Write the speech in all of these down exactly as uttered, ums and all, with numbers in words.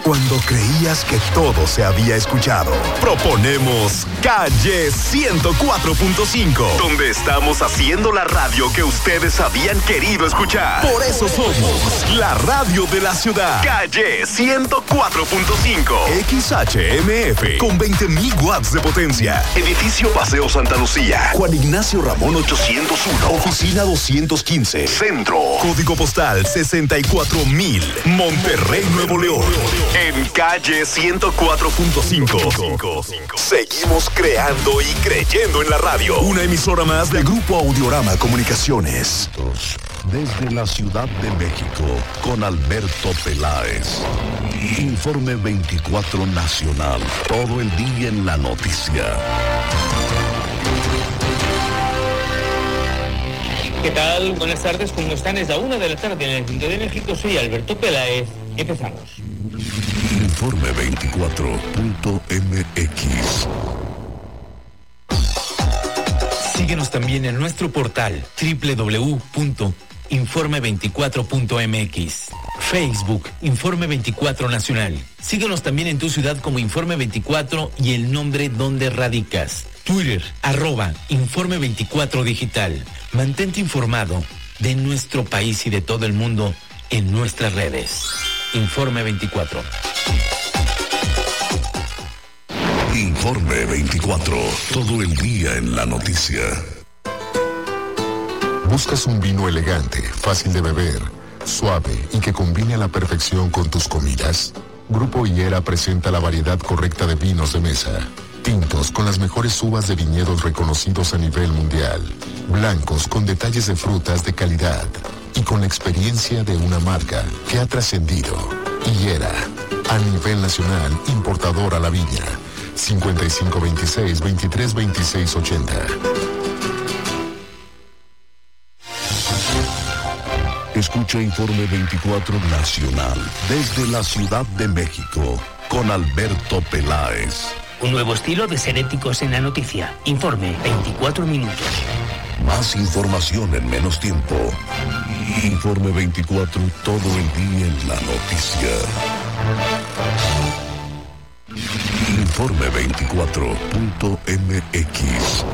Cuando creías que todo se había escuchado, proponemos Calle ciento cuatro punto cinco, donde estamos haciendo la radio que ustedes habían querido escuchar. Por eso somos la radio de la ciudad. Calle ciento cuatro punto cinco, X H M F, con veinte mil watts de potencia. Edificio Paseo Santa Lucía, Juan Ignacio Ramón ochocientos uno, Oficina doscientos quince, Centro. Código postal sesenta y cuatro mil, Monterrey, Nuevo León. En Calle ciento cuatro punto cinco. Seguimos creando y creyendo en la radio. Una emisora más del Grupo Audiorama Comunicaciones. Desde la Ciudad de México, con Alberto Peláez. Informe veinticuatro Nacional. Todo el día en la noticia. ¿Qué tal? Buenas tardes, ¿cómo están? Es la una de la tarde en el centro de México. Soy Alberto Peláez. Empezamos. Informe veinticuatro punto m x. Síguenos también en nuestro portal doble u doble u doble u punto informe veinticuatro punto m x. Facebook, Informe veinticuatro Nacional. Síguenos también en tu ciudad como Informe veinticuatro y el nombre donde radicas. Twitter, arroba Informe veinticuatro Digital. Mantente informado de nuestro país y de todo el mundo en nuestras redes. Informe veinticuatro. Informe veinticuatro. Todo el día en la noticia. ¿Buscas un vino elegante, fácil de beber, suave y que combine a la perfección con tus comidas? Grupo Higuera presenta la variedad correcta de vinos de mesa. Tintos con las mejores uvas de viñedos reconocidos a nivel mundial. Blancos con detalles de frutas de calidad. Y con la experiencia de una marca que ha trascendido. Higuera, a nivel nacional, importador a la viña. cincuenta y cinco veintiséis, veintitrés veintiséis ochenta. Escucha Informe veinticuatro Nacional desde la Ciudad de México con Alberto Peláez. Un nuevo estilo de ser éticos en la noticia. Informe veinticuatro minutos. Más información en menos tiempo. Informe veinticuatro, todo el día en la noticia. Informe veinticuatro punto m x.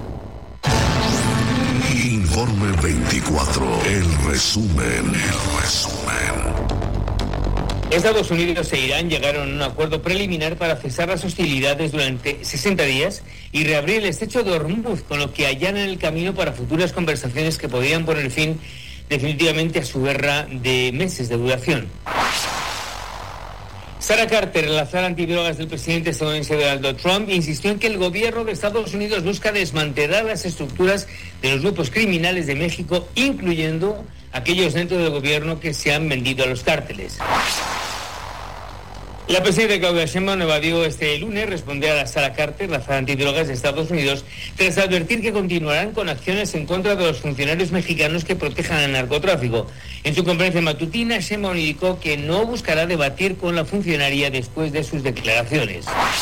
Informe veinticuatro, el resumen, el resumen. Estados Unidos e Irán llegaron a un acuerdo preliminar para cesar las hostilidades durante sesenta días y reabrir el estrecho de Hormuz, con lo que allanan el camino para futuras conversaciones que podrían poner fin definitivamente a su guerra de meses de duración. Sarah Carter, la zar antidrogas del presidente estadounidense Donald Trump, insistió en que el gobierno de Estados Unidos busca desmantelar las estructuras de los grupos criminales de México, incluyendo aquellos dentro del gobierno que se han vendido a los cárteles. La presidenta Claudia Sheinbaum evadió este lunes responder a la Sarah Carter, la zar antidrogas de Estados Unidos, tras advertir que continuarán con acciones en contra de los funcionarios mexicanos que protejan al narcotráfico. En su conferencia matutina, Sheinbaum indicó que no buscará debatir con la funcionaria después de sus declaraciones.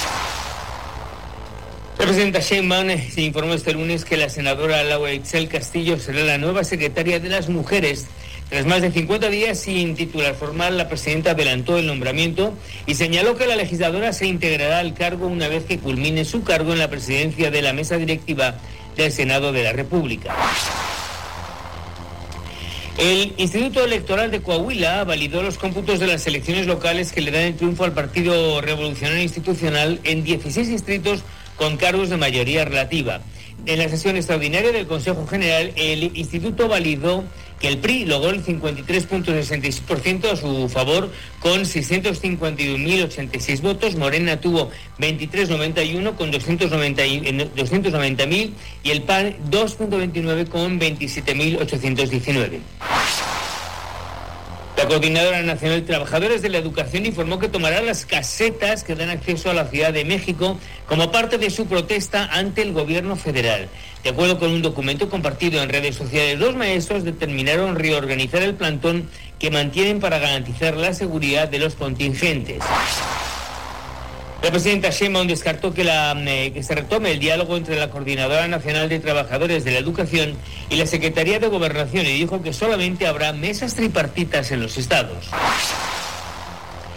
La presidenta Sheinbaum se informó este lunes que la senadora Laura Itzel Castillo será la nueva secretaria de las Mujeres. Tras más de cincuenta días sin titular formal, la presidenta adelantó el nombramiento y señaló que la legisladora se integrará al cargo una vez que culmine su cargo en la presidencia de la mesa directiva del Senado de la República. El Instituto Electoral de Coahuila validó los cómputos de las elecciones locales que le dan el triunfo al Partido Revolucionario Institucional en dieciséis distritos con cargos de mayoría relativa. En la sesión extraordinaria del Consejo General, el Instituto validó que el P R I logró el cincuenta y tres punto sesenta y seis por ciento a su favor con seiscientos cincuenta y uno mil ochenta y seis votos, Morena tuvo veintitrés punto noventa y uno con doscientos noventa mil y el P A N dos punto veintinueve con veintisiete mil ochocientos diecinueve. La Coordinadora Nacional de Trabajadores de la Educación informó que tomará las casetas que dan acceso a la Ciudad de México como parte de su protesta ante el gobierno federal. De acuerdo con un documento compartido en redes sociales, los maestros determinaron reorganizar el plantón que mantienen para garantizar la seguridad de los contingentes. La presidenta Sheinbaum descartó que, la, eh, que se retome el diálogo entre la Coordinadora Nacional de Trabajadores de la Educación y la Secretaría de Gobernación y dijo que solamente habrá mesas tripartitas en los estados.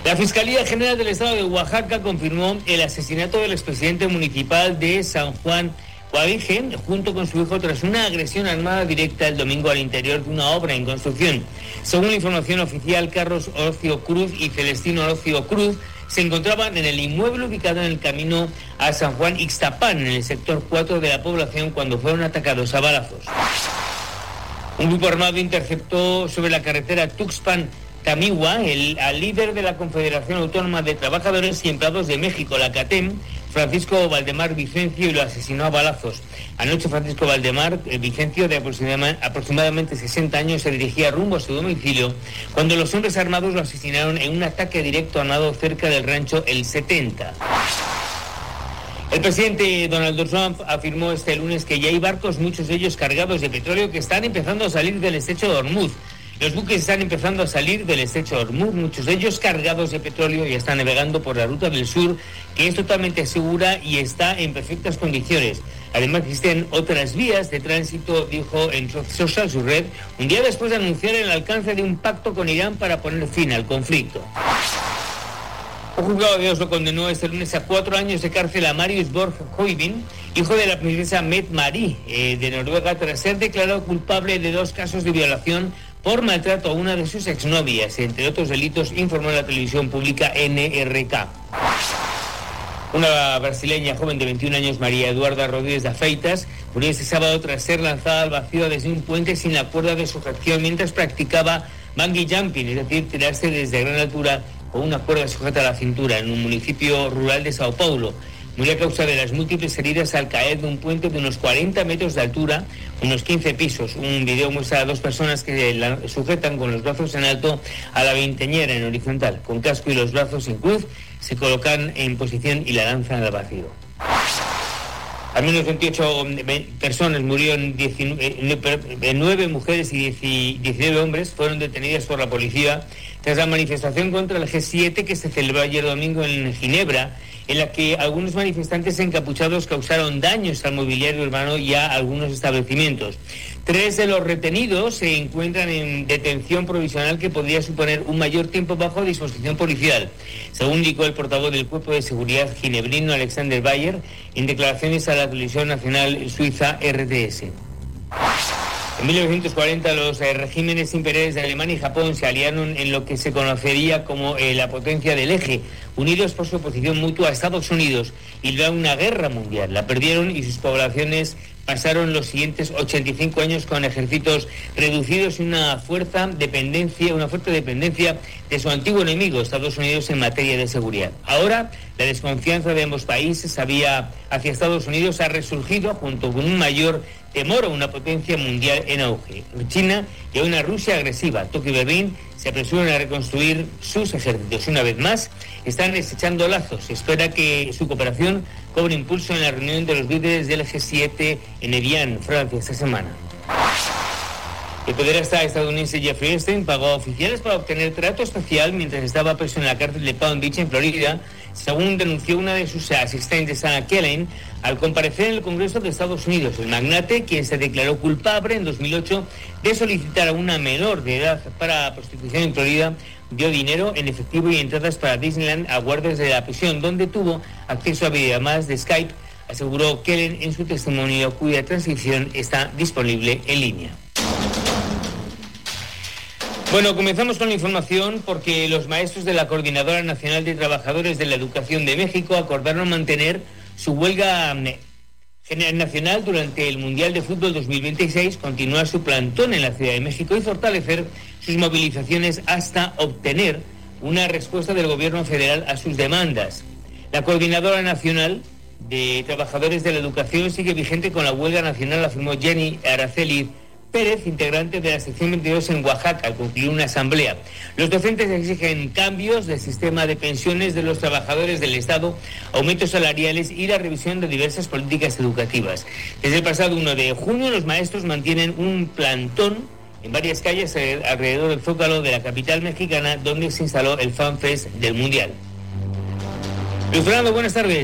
La Fiscalía General del Estado de Oaxaca confirmó el asesinato del expresidente municipal de San Juan Coavinge, junto con su hijo, tras una agresión armada directa el domingo al interior de una obra en construcción. Según la información oficial, Carlos Orocio Cruz y Celestino Orocio Cruz se encontraban en el inmueble ubicado en el camino a San Juan Ixtapán, en el sector cuatro de la población, cuando fueron atacados a balazos. Un grupo armado interceptó sobre la carretera Tuxpan-Tamihua el, al líder de la Confederación Autónoma de Trabajadores y Empleados de México, la CATEM, Francisco Valdemar Vicencio, y lo asesinó a balazos. Anoche Francisco Valdemar eh, Vicencio, de aproximadamente, aproximadamente sesenta años, se dirigía rumbo a su domicilio cuando los hombres armados lo asesinaron en un ataque directo armado cerca del rancho El setenta. El presidente Donald Trump afirmó este lunes que ya hay barcos, muchos de ellos cargados de petróleo, que están empezando a salir del estrecho de Hormuz. Los buques están empezando a salir del estrecho de Hormuz, muchos de ellos cargados de petróleo, y están navegando por la ruta del sur, que es totalmente segura y está en perfectas condiciones. Además, existen otras vías de tránsito, dijo en Social, su red, un día después de anunciar el alcance de un pacto con Irán para poner fin al conflicto. Un juzgado de Oslo condenó este lunes a cuatro años de cárcel a Marius Borg Høivind, hijo de la princesa Mette-Marie eh, de Noruega, tras ser declarado culpable de dos casos de violación por maltrato a una de sus exnovias, entre otros delitos, informó la televisión pública N R K. Una brasileña joven de veintiún años, María Eduarda Rodríguez de Feitas, murió este sábado tras ser lanzada al vacío desde un puente sin la cuerda de sujeción mientras practicaba bungee jumping, es decir, tirarse desde gran altura con una cuerda sujeta a la cintura en un municipio rural de Sao Paulo. Murió a causa de las múltiples heridas al caer de un puente de unos cuarenta metros de altura, unos quince pisos. Un video muestra a dos personas que la sujetan con los brazos en alto a la veinteñera en horizontal, con casco y los brazos en cruz, se colocan en posición y la lanzan al vacío. Al menos veintiocho personas murieron, nueve mujeres y diecinueve hombres fueron detenidas por la policía tras la manifestación contra el G siete que se celebró ayer domingo en Ginebra, en la que algunos manifestantes encapuchados causaron daños al mobiliario urbano y a algunos establecimientos. Tres de los retenidos se encuentran en detención provisional, que podría suponer un mayor tiempo bajo disposición policial, según indicó el portavoz del Cuerpo de Seguridad ginebrino, Alexander Bayer, en declaraciones a la televisión nacional suiza R T S. En mil novecientos cuarenta los eh, regímenes imperiales de Alemania y Japón se aliaron en lo que se conocería como eh, la potencia del eje, unidos por su oposición mutua a Estados Unidos, y luego una guerra mundial. La perdieron y sus poblaciones pasaron los siguientes ochenta y cinco años con ejércitos reducidos y una fuerza dependencia, una fuerte dependencia de su antiguo enemigo, Estados Unidos, en materia de seguridad. Ahora, la desconfianza de ambos países había, hacia Estados Unidos ha resurgido junto con un mayor temor a una potencia mundial en auge. China y a una Rusia agresiva. Tokio y Berlín se apresuran a reconstruir sus ejércitos. Una vez más, están estrechando lazos. Se espera que su cooperación cobre impulso en la reunión de los líderes del G siete en Evian, Francia, esta semana. El pederasta estadounidense Jeffrey Epstein pagó a oficiales para obtener trato especial mientras estaba preso en la cárcel de Palm Beach, en Florida, según denunció una de sus asistentes, Anna Kellen, al comparecer en el Congreso de Estados Unidos. El magnate, quien se declaró culpable en dos mil ocho de solicitar a una menor de edad para prostitución en Florida, dio dinero en efectivo y entradas para Disneyland a guardias de la prisión, donde tuvo acceso a videollamadas de Skype, aseguró Kellen en su testimonio, cuya transcripción está disponible en línea. Bueno, comenzamos con la información porque los maestros de la Coordinadora Nacional de Trabajadores de la Educación de México acordaron mantener su huelga general nacional durante el Mundial de Fútbol dos mil veintiséis, continuar su plantón en la Ciudad de México y fortalecer sus movilizaciones hasta obtener una respuesta del gobierno federal a sus demandas. La Coordinadora Nacional de Trabajadores de la Educación sigue vigente con la huelga nacional, afirmó Jenny Araceli Pérez, integrante de la sección veintidós en Oaxaca, al concluir una asamblea. Los docentes exigen cambios del sistema de pensiones de los trabajadores del Estado, aumentos salariales y la revisión de diversas políticas educativas. Desde el pasado uno de junio, los maestros mantienen un plantón en varias calles alrededor del Zócalo de la capital mexicana, donde se instaló el FanFest del Mundial. Luis Fernando, buenas tardes.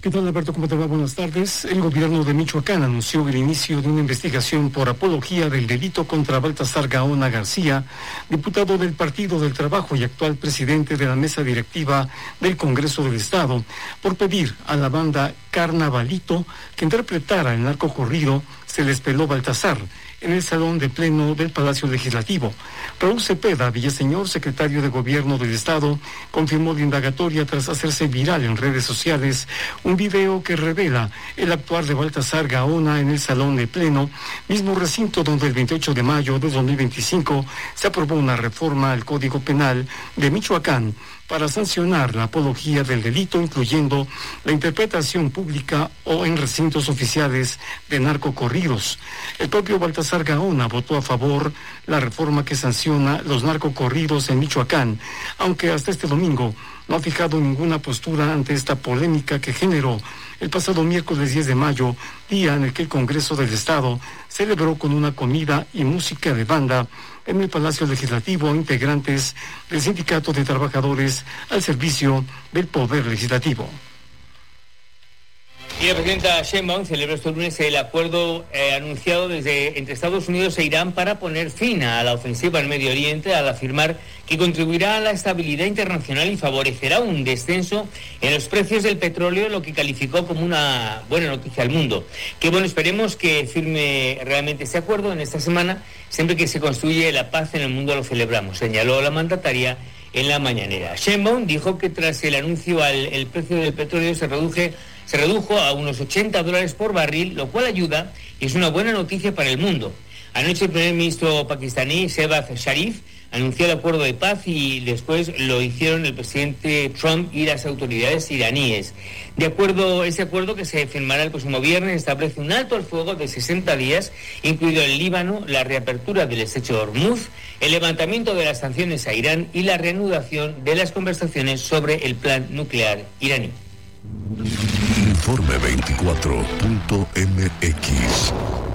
¿Qué tal, Alberto? ¿Cómo te va? Buenas tardes. El gobierno de Michoacán anunció el inicio de una investigación por apología del delito contra Baltasar Gaona García, diputado del Partido del Trabajo y actual presidente de la mesa directiva del Congreso del Estado, por pedir a la banda Carnavalito que interpretara el narcocorrido Se les peló Baltasar en el Salón de Pleno del Palacio Legislativo. Raúl Cepeda Villaseñor, secretario de Gobierno del Estado, confirmó la indagatoria tras hacerse viral en redes sociales un video que revela el actuar de Baltasar Gaona en el Salón de Pleno, mismo recinto donde el veintiocho de mayo de dos mil veinticinco se aprobó una reforma al Código Penal de Michoacán para sancionar la apología del delito, incluyendo la interpretación pública o en recintos oficiales de narcocorridos. El propio Baltasar Gaona votó a favor la reforma que sanciona los narcocorridos en Michoacán, aunque hasta este domingo no ha fijado ninguna postura ante esta polémica que generó el pasado miércoles diez de mayo, día en el que el Congreso del Estado celebró con una comida y música de banda en el Palacio Legislativo a integrantes del Sindicato de Trabajadores al servicio del Poder Legislativo. Y la presidenta Sheinbaum celebró este lunes el acuerdo eh, anunciado desde entre Estados Unidos e Irán para poner fin a la ofensiva en Medio Oriente, al afirmar que contribuirá a la estabilidad internacional y favorecerá un descenso en los precios del petróleo, lo que calificó como una buena noticia al mundo. Que bueno, esperemos que firme realmente este acuerdo en esta semana. Siempre que se construye la paz en el mundo lo celebramos, señaló la mandataria en la mañanera. Sheinbaum dijo que tras el anuncio al el precio del petróleo se reduje se redujo a unos ochenta dólares por barril, lo cual ayuda y es una buena noticia para el mundo. Anoche el primer ministro pakistaní, Shehbaz Sharif, anunció el acuerdo de paz y después lo hicieron el presidente Trump y las autoridades iraníes. De acuerdo, ese acuerdo, que se firmará el próximo viernes, establece un alto al fuego de sesenta días, incluido el Líbano, la reapertura del estrecho de Hormuz, el levantamiento de las sanciones a Irán y la reanudación de las conversaciones sobre el plan nuclear iraní. Informe veinticuatro punto m x.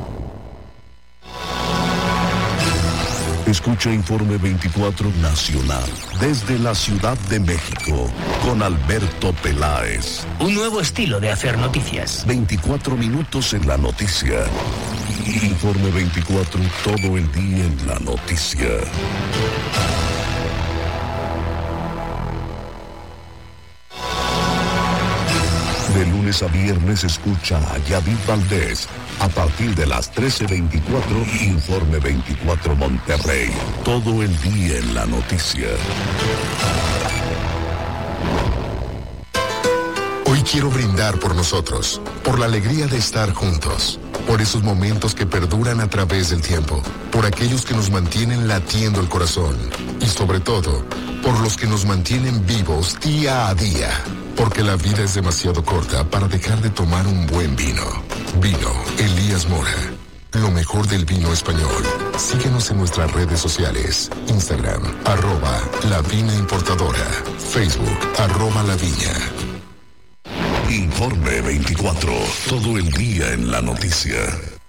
Escucha Informe veinticuatro Nacional desde la Ciudad de México con Alberto Peláez. Un nuevo estilo de hacer noticias. veinticuatro minutos en la noticia. Informe veinticuatro, todo el día en la noticia. De lunes a viernes escucha a Yadid Valdés a partir de las trece veinticuatro, Informe veinticuatro Monterrey. Todo el día en la noticia. Hoy quiero brindar por nosotros, por la alegría de estar juntos, por esos momentos que perduran a través del tiempo, por aquellos que nos mantienen latiendo el corazón y sobre todo, por los que nos mantienen vivos día a día. Porque la vida es demasiado corta para dejar de tomar un buen vino. Vino Elías Mora. Lo mejor del vino español. Síguenos en nuestras redes sociales. Instagram, arroba La Vina Importadora. Facebook, arroba La Viña. Informe veinticuatro. Todo el día en la noticia.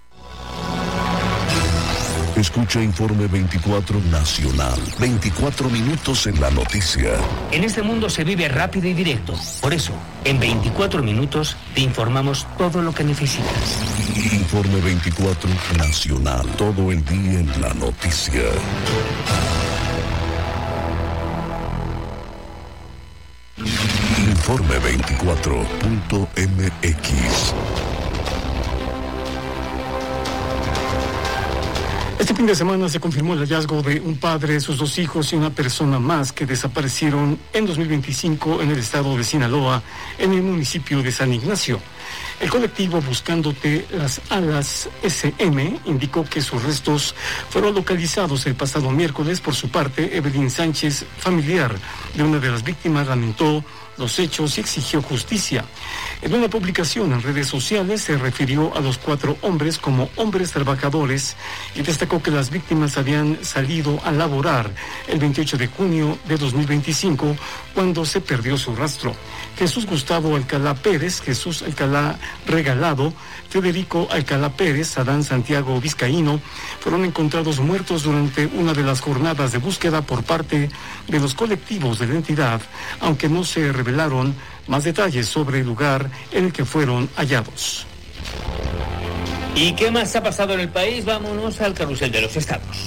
Escucha Informe veinticuatro Nacional. veinticuatro minutos en la noticia. En este mundo se vive rápido y directo. Por eso, en veinticuatro minutos te informamos todo lo que necesitas. Informe veinticuatro Nacional. Todo el día en la noticia. Informe veinticuatro punto m x. Este fin de semana se confirmó el hallazgo de un padre, sus dos hijos y una persona más que desaparecieron en dos mil veinticinco en el estado de Sinaloa, en el municipio de San Ignacio. El colectivo Buscándote las Alas S M indicó que sus restos fueron localizados el pasado miércoles. Por su parte, Evelyn Sánchez, familiar de una de las víctimas, lamentó los hechos y exigió justicia. En una publicación en redes sociales se refirió a los cuatro hombres como hombres trabajadores y destacó que las víctimas habían salido a laborar el veintiocho de junio de dos mil veinticinco cuando se perdió su rastro. Jesús Gustavo Alcalá Pérez, Jesús Alcalá Alcalá Regalado, Federico Alcalá Pérez, Adán Santiago Vizcaíno, fueron encontrados muertos durante una de las jornadas de búsqueda por parte de los colectivos de la entidad, aunque no se revelaron más detalles sobre el lugar en el que fueron hallados. ¿Y qué más ha pasado en el país? Vámonos al carrusel de los estados.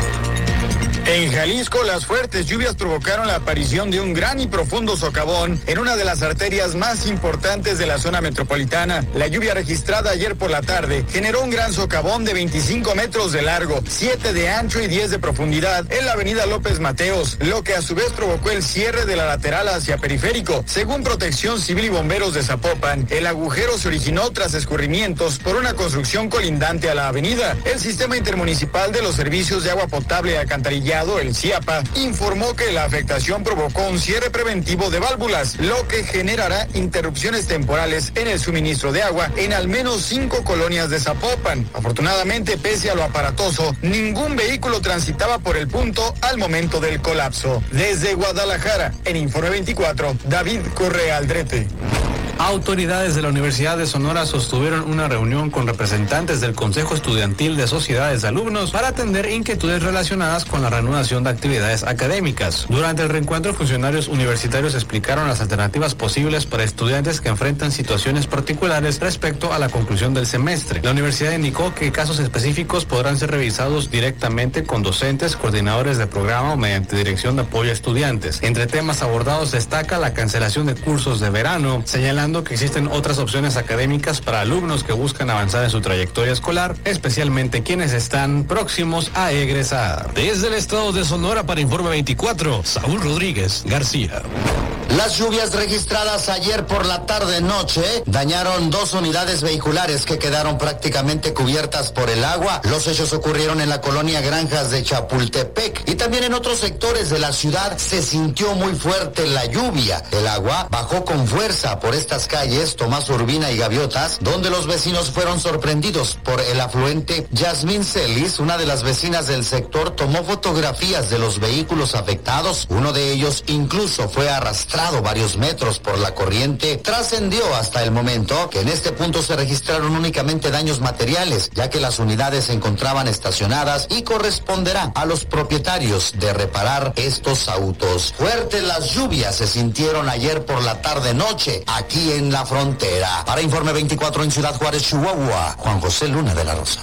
En Jalisco, las fuertes lluvias provocaron la aparición de un gran y profundo socavón en una de las arterias más importantes de la zona metropolitana. La lluvia registrada ayer por la tarde generó un gran socavón de veinticinco metros de largo, siete de ancho y diez de profundidad en la avenida López Mateos, lo que a su vez provocó el cierre de la lateral hacia Periférico. Según Protección Civil y Bomberos de Zapopan, el agujero se originó tras escurrimientos por una construcción colindante a la avenida. El Sistema Intermunicipal de los Servicios de Agua Potable y Alcantarillado, el CIAPA, informó que la afectación provocó un cierre preventivo de válvulas, lo que generará interrupciones temporales en el suministro de agua en al menos cinco colonias de Zapopan. Afortunadamente, pese a lo aparatoso, ningún vehículo transitaba por el punto al momento del colapso. Desde Guadalajara, en Informe veinticuatro, David Correa Aldrete. Autoridades de la Universidad de Sonora sostuvieron una reunión con representantes del Consejo Estudiantil de Sociedades de Alumnos para atender inquietudes relacionadas con la reanudación de actividades académicas. Durante el reencuentro, funcionarios universitarios explicaron las alternativas posibles para estudiantes que enfrentan situaciones particulares respecto a la conclusión del semestre. La universidad indicó que casos específicos podrán ser revisados directamente con docentes, coordinadores de programa o mediante dirección de apoyo a estudiantes. Entre temas abordados destaca la cancelación de cursos de verano, señalando que existen otras opciones académicas para alumnos que buscan avanzar en su trayectoria escolar, especialmente quienes están próximos a egresar. Desde el estado de Sonora para Informe veinticuatro, Saúl Rodríguez García. Las lluvias registradas ayer por la tarde-noche dañaron dos unidades vehiculares que quedaron prácticamente cubiertas por el agua. Los hechos ocurrieron en la colonia Granjas de Chapultepec y también en otros sectores de la ciudad se sintió muy fuerte la lluvia. El agua bajó con fuerza por estas calles Tomás Urbina y Gaviotas, donde los vecinos fueron sorprendidos por el afluente. Yasmín Celis, una de las vecinas del sector, tomó fotografías de los vehículos afectados. Uno de ellos incluso fue arrastrado varios metros por la corriente. Trascendió hasta el momento que en este punto se registraron únicamente daños materiales, ya que las unidades se encontraban estacionadas y corresponderá a los propietarios de reparar estos autos. Fuertes las lluvias se sintieron ayer por la tarde-noche aquí en la frontera. Para Informe veinticuatro en Ciudad Juárez, Chihuahua, Juan José Luna de la Rosa.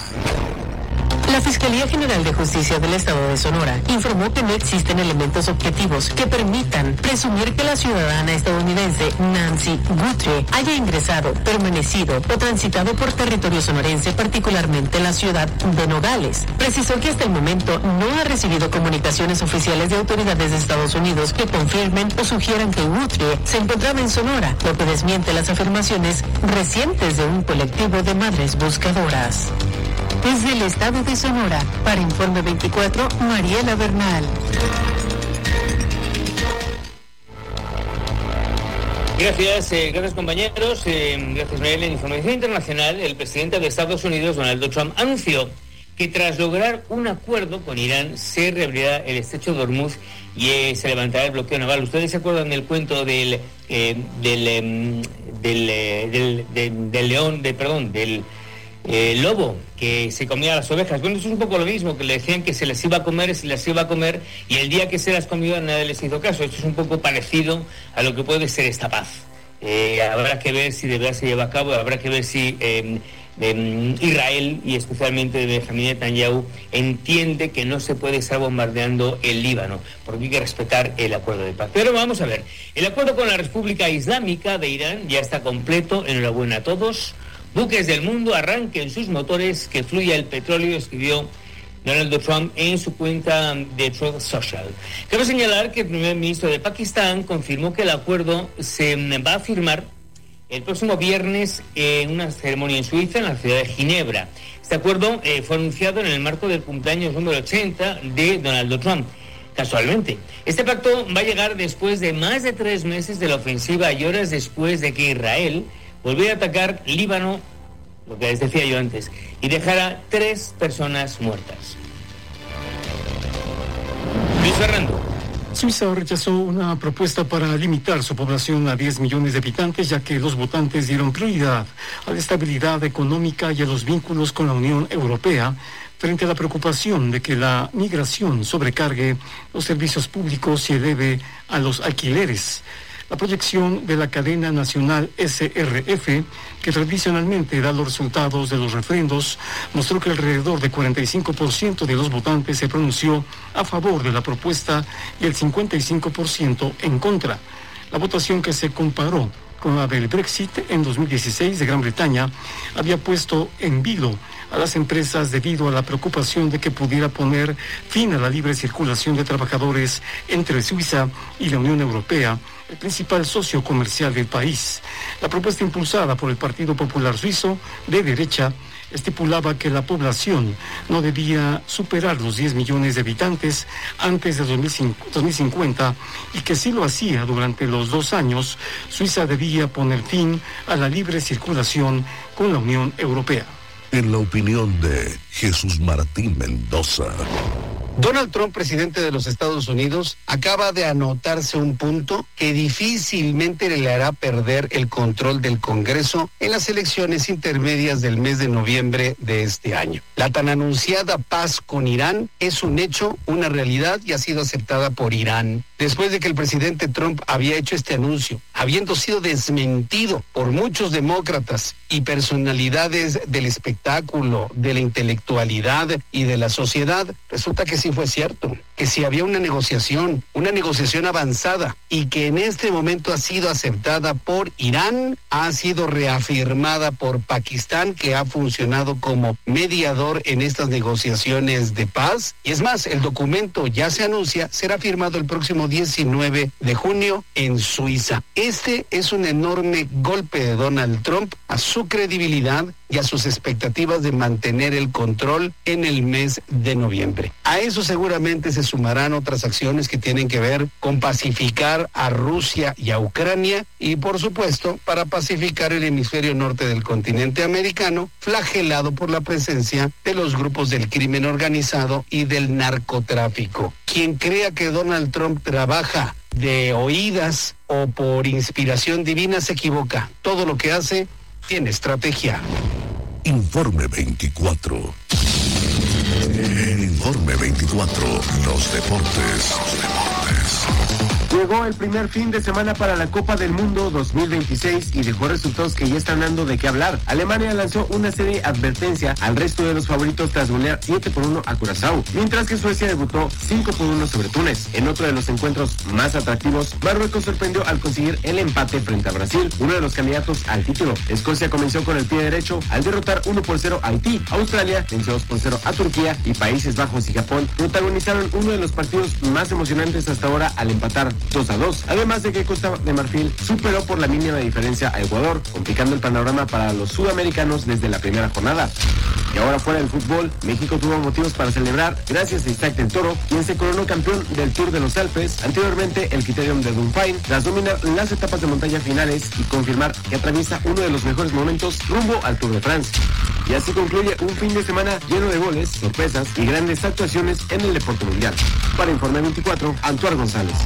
La Fiscalía General de Justicia del Estado de Sonora informó que no existen elementos objetivos que permitan presumir que la ciudadana estadounidense Nancy Guthrie haya ingresado, permanecido o transitado por territorio sonorense, particularmente la ciudad de Nogales. Precisó que hasta el momento no ha recibido comunicaciones oficiales de autoridades de Estados Unidos que confirmen o sugieran que Guthrie se encontraba en Sonora, lo que desmiente las afirmaciones recientes de un colectivo de madres buscadoras. Desde el estado de Sonora, para Informe veinticuatro, Mariela Bernal. Gracias, eh, gracias compañeros. Eh, gracias, Mariela. En información internacional, el presidente de Estados Unidos, Donald Trump, anunció que tras lograr un acuerdo con Irán se reabrirá el estrecho de Hormuz y eh, se levantará el bloqueo naval. ¿Ustedes se acuerdan del cuento del eh, del, eh, del, eh, del, del, del león, de, perdón, del eh, lobo que se comía a las ovejas? Bueno, eso es un poco lo mismo, que le decían que se les iba a comer, se les iba a comer, y el día que se las comió nadie les hizo caso. Esto es un poco parecido a lo que puede ser esta paz. Eh, habrá que ver si de verdad se lleva a cabo, habrá que ver si eh, eh, Israel y especialmente Benjamín Netanyahu entiende que no se puede estar bombardeando el Líbano, porque hay que respetar el acuerdo de paz. Pero vamos a ver, el acuerdo con la República Islámica de Irán ya está completo. Enhorabuena a todos. Buques del mundo, arranquen sus motores, que fluya el petróleo, escribió Donald Trump en su cuenta de Truth Social. Cabe señalar que el primer ministro de Pakistán confirmó que el acuerdo se va a firmar el próximo viernes en una ceremonia en Suiza, en la ciudad de Ginebra. Este acuerdo eh, fue anunciado en el marco del cumpleaños número ochenta de Donald Trump. Casualmente, este pacto va a llegar después de más de tres meses de la ofensiva y horas después de que Israel volviera a atacar Líbano, lo que les decía yo antes, y dejara tres personas muertas. Luis Fernando. Suiza rechazó una propuesta para limitar su población a diez millones de habitantes, ya que los votantes dieron prioridad a la estabilidad económica y a los vínculos con la Unión Europea, frente a la preocupación de que la migración sobrecargue los servicios públicos y eleve a los alquileres. La proyección de la cadena nacional S R F, que tradicionalmente da los resultados de los referendos, mostró que alrededor de cuarenta y cinco por ciento de los votantes se pronunció a favor de la propuesta y el cincuenta y cinco por ciento en contra. La votación, que se comparó con la del Brexit en dos mil dieciséis de Gran Bretaña, había puesto en vilo a las empresas debido a la preocupación de que pudiera poner fin a la libre circulación de trabajadores entre Suiza y la Unión Europea, el principal socio comercial del país. La propuesta, impulsada por el Partido Popular Suizo, de derecha, estipulaba que la población no debía superar los diez millones de habitantes antes de dos mil cincuenta y que si lo hacía durante los dos años, Suiza debía poner fin a la libre circulación con la Unión Europea. En la opinión de Jesús Martín Mendoza. Donald Trump, presidente de los Estados Unidos, acaba de anotarse un punto que difícilmente le hará perder el control del Congreso en las elecciones intermedias del mes de noviembre de este año. La tan anunciada paz con Irán es un hecho, una realidad, y ha sido aceptada por Irán. Después de que el presidente Trump había hecho este anuncio, habiendo sido desmentido por muchos demócratas y personalidades del espectáculo, de la intelectualidad y de la sociedad, resulta que sí fue cierto, que si había una negociación, una negociación avanzada, y que en este momento ha sido aceptada por Irán, ha sido reafirmada por Pakistán, que ha funcionado como mediador en estas negociaciones de paz. Y es más, el documento ya se anuncia, será firmado el próximo diecinueve de junio en Suiza. Este es un enorme golpe de Donald Trump a su credibilidad y a sus expectativas de mantener el control en el mes de noviembre. A eso seguramente se sumarán otras acciones que tienen que ver con pacificar a Rusia y a Ucrania, y por supuesto para pacificar el hemisferio norte del continente americano, flagelado por la presencia de los grupos del crimen organizado y del narcotráfico. Quien crea que Donald Trump trabaja de oídas o por inspiración divina se equivoca. Todo lo que hace tiene estrategia. Informe veinticuatro. En Informe veinticuatro, los deportes. Los deportes. Llegó el primer fin de semana para la Copa del Mundo dos mil veintiséis y dejó resultados que ya están dando de qué hablar. Alemania lanzó una serie de advertencia al resto de los favoritos tras golear siete por uno a Curazao, mientras que Suecia debutó cinco por uno sobre Túnez. En otro de los encuentros más atractivos, Marruecos sorprendió al conseguir el empate frente a Brasil, uno de los candidatos al título. Escocia comenzó con el pie derecho al derrotar uno por cero a Haití. Australia venció dos por cero a Turquía y Países Bajos y Japón protagonizaron uno de los partidos más emocionantes hasta ahora al empatar dos a dos, además de que Costa de Marfil superó por la mínima diferencia a Ecuador, complicando el panorama para los sudamericanos desde la primera jornada. Y ahora, fuera del fútbol, México tuvo motivos para celebrar gracias a Isaac del Toro, quien se coronó campeón del Tour de los Alpes, anteriormente el Criterium de Dunfine, tras dominar las etapas de montaña finales y confirmar que atraviesa uno de los mejores momentos rumbo al Tour de France. Y así concluye un fin de semana lleno de goles, sorpresas y grandes actuaciones en el deporte mundial. Para Informe veinticuatro, Antoine González.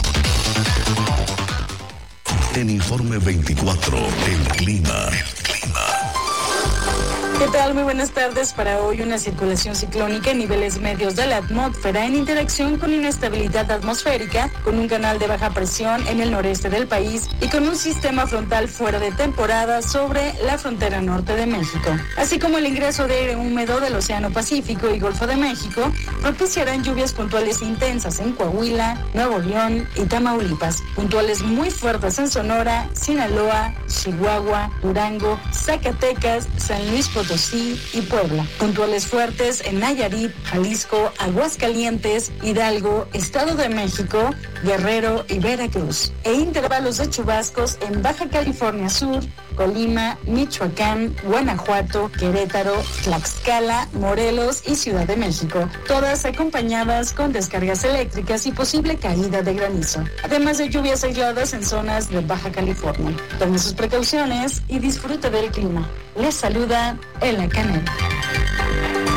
En Informe veinticuatro, el clima. El clima. ¿Qué tal? Muy buenas tardes. Para hoy, una circulación ciclónica en niveles medios de la atmósfera en interacción con inestabilidad atmosférica, con un canal de baja presión en el noreste del país y con un sistema frontal fuera de temporada sobre la frontera norte de México, así como el ingreso de aire húmedo del Océano Pacífico y Golfo de México, propiciarán lluvias puntuales intensas en Coahuila, Nuevo León y Tamaulipas, puntuales muy fuertes en Sonora, Sinaloa, Chihuahua, Durango, Zacatecas, San Luis Potosí y Puebla. Puntuales fuertes en Nayarit, Jalisco, Aguascalientes, Hidalgo, Estado de México, Guerrero y Veracruz. E intervalos de chubascos en Baja California Sur, Colima, Michoacán, Guanajuato, Querétaro, Tlaxcala, Morelos y Ciudad de México. Todas acompañadas con descargas eléctricas y posible caída de granizo. Además de lluvias aisladas en zonas de Baja California. Tome sus precauciones y disfrute del clima. Les saluda Ela Canela.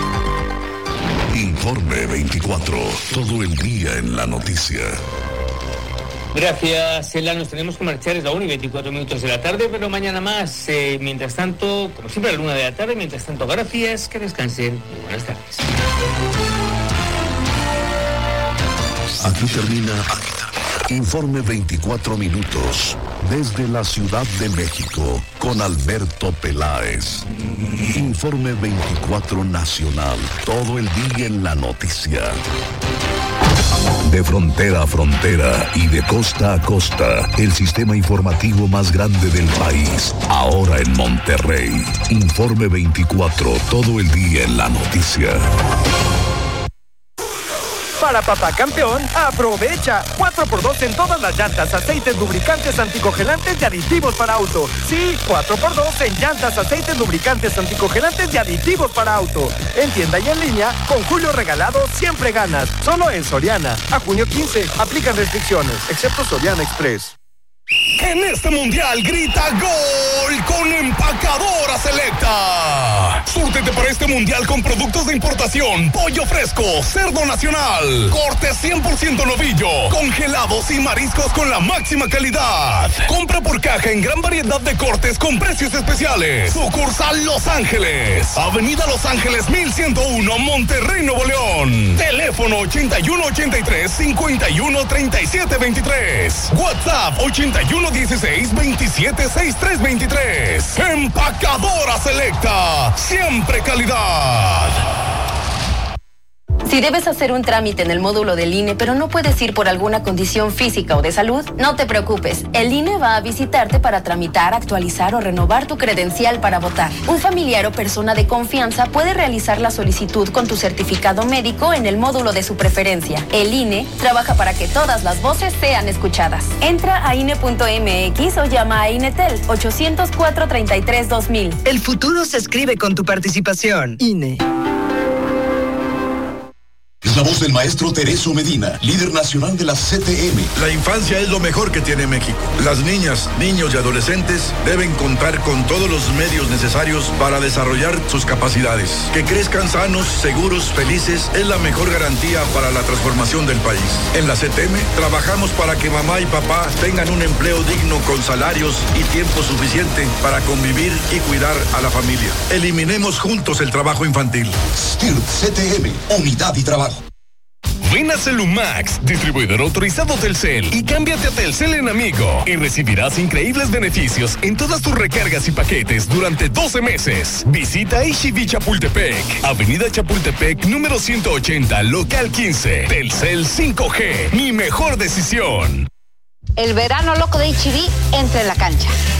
Informe veinticuatro, todo el día en la noticia. Gracias, Ela. Nos tenemos que marchar, es la una y veinticuatro minutos de la tarde, pero mañana más. Eh, mientras tanto, como siempre, a la una de la tarde. Mientras tanto, gracias, que descansen. Muy buenas tardes. Aquí termina Informe veinticuatro minutos desde la Ciudad de México con Alberto Peláez. Informe veinticuatro Nacional, todo el día en la noticia. De frontera a frontera y de costa a costa, el sistema informativo más grande del país, ahora en Monterrey. Informe veinticuatro, todo el día en la noticia. Para Papá Campeón, aprovecha cuatro por dos en todas las llantas, aceites, lubricantes, anticongelantes y aditivos para auto. Sí, cuatro por dos en llantas, aceites, lubricantes, anticongelantes y aditivos para auto. En tienda y en línea, con Julio Regalado siempre ganas. Solo en Soriana. A junio quince, aplican restricciones, excepto Soriana Express. En este mundial grita gol con Empacadora Selecta. Súrtete para este mundial con productos de importación, pollo fresco, cerdo nacional, corte cien por ciento novillo, congelados y mariscos con la máxima calidad. Compra por caja en gran variedad de cortes con precios especiales. Sucursal Los Ángeles, Avenida Los Ángeles mil ciento uno, Monterrey, Nuevo León. Teléfono ochenta y uno ochenta y tres, cincuenta y uno treinta y siete veintitrés. WhatsApp ochenta y uno dieciséis, veintisiete sesenta y tres veintitrés. Empacadora Selecta, siempre calidad. Si debes hacer un trámite en el módulo del I N E, pero no puedes ir por alguna condición física o de salud, no te preocupes. El I N E va a visitarte para tramitar, actualizar o renovar tu credencial para votar. Un familiar o persona de confianza puede realizar la solicitud con tu certificado médico en el módulo de su preferencia. El I N E trabaja para que todas las voces sean escuchadas. Entra a I N E punto M X o llama a INETEL ochocientos cuatro, treinta y tres, dos mil. El futuro se escribe con tu participación. I N E. Es la voz del maestro Tereso Medina, líder nacional de la C T M. La infancia es lo mejor que tiene México. Las niñas, niños y adolescentes deben contar con todos los medios necesarios para desarrollar sus capacidades. Que crezcan sanos, seguros, felices es la mejor garantía para la transformación del país. En la C T M trabajamos para que mamá y papá tengan un empleo digno con salarios y tiempo suficiente para convivir y cuidar a la familia. Eliminemos juntos el trabajo infantil. S T I R T C T M, unidad y trabajo. Ven a Celumax, distribuidor autorizado Telcel, y cámbiate a Telcel en Amigo y recibirás increíbles beneficios en todas tus recargas y paquetes durante doce meses. Visita H E B Chapultepec, Avenida Chapultepec, número ciento ochenta, local quince. Telcel cinco G, mi mejor decisión. El verano loco de H E B entra en la cancha.